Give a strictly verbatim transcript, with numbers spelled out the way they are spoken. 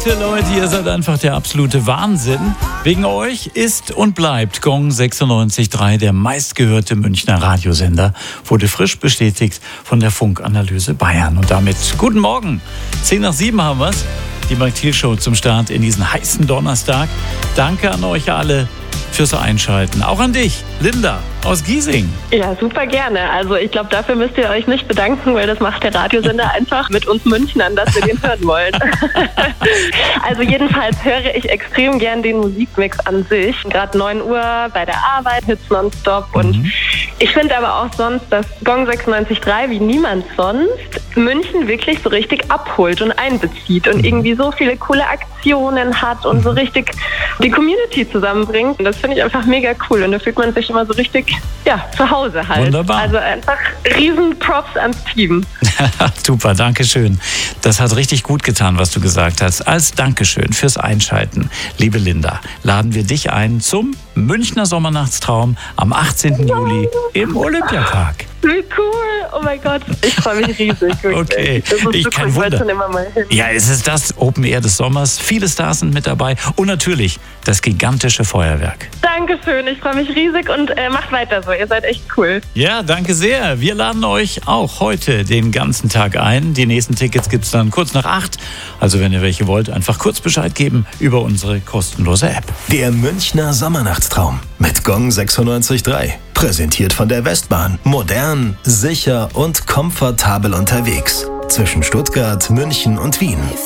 Leute, Leute, ihr seid einfach der absolute Wahnsinn. Wegen euch ist und bleibt Gong sechsundneunzig Komma drei der meistgehörte Münchner Radiosender. Wurde frisch bestätigt von der Funkanalyse Bayern. Und damit guten Morgen. Zehn nach sieben haben wir's. Die Mike Thiel Show zum Start in diesen heißen Donnerstag. Danke an euch alle fürs Einschalten. Auch an dich, Linda aus Giesing. Ja, super gerne. Also ich glaube, dafür müsst ihr euch nicht bedanken, weil das macht der Radiosender einfach mit uns Münchnern, dass wir den hören wollen. Also jedenfalls höre ich extrem gern den Musikmix an sich. Gerade neun Uhr bei der Arbeit, Hits nonstop. Mhm. Und ich finde aber auch sonst, dass Gong sechsundneunzig Komma drei wie niemand sonst München wirklich so richtig abholt und einbezieht und irgendwie so viele coole Aktionen hat und so richtig die Community zusammenbringt. Und das finde ich einfach mega cool. Und da fühlt man sich immer so richtig, ja, zu Hause halt. Wunderbar. Also einfach riesen Props ans Team. Super, danke schön. Das hat richtig gut getan, was du gesagt hast. Als Dankeschön fürs Einschalten, liebe Linda, laden wir dich ein zum Münchner Sommernachtstraum am achtzehnten Juli im Olympiapark. Wie cool! Oh mein Gott, ich freue mich riesig. Okay, das ist ich so kann cool. Ich wollte Wunder. schon immer mal hin. Ja, es ist das Open Air des Sommers. Viele Stars sind mit dabei und natürlich das gigantische Feuerwerk. Dankeschön, ich freue mich riesig und äh, macht weiter so. Ihr seid echt cool. Ja, danke sehr. Wir laden euch auch heute den ganzen Tag ein. Die nächsten Tickets gibt es dann kurz nach acht. Also wenn ihr welche wollt, einfach kurz Bescheid geben über unsere kostenlose App. Der Münchner Sommernachtstraum mit Gong sechsundneunzig Komma drei. Präsentiert von der Westbahn. Modern, sicher und komfortabel unterwegs. Zwischen Stuttgart, München und Wien.